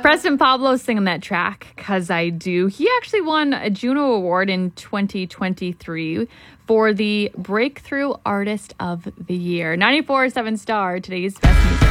Preston Pablo singing that track, Cause I Do. He actually won a Juno Award in 2023 for the Breakthrough Artist of the Year. 94.7 Star, today's best music.